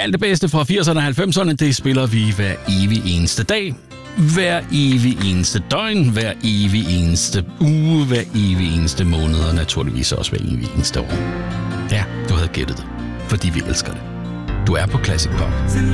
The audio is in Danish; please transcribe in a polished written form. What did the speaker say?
Alt det bedste fra 80'erne og 90'erne, det spiller vi hver evig eneste dag. Hver evig eneste døgn, hver evig eneste uge, hver evig eneste måned, og naturligvis også hver evig eneste år. Ja, du havde gættet det, fordi vi elsker det. Du er på Classic Pop.